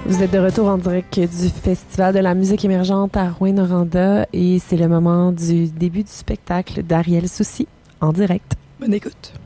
Vous êtes de retour en direct du Festival de la musique émergente à Rouyn-Noranda et c'est le moment du début du spectacle d'Ariel Soucy en direct. Bonne écoute.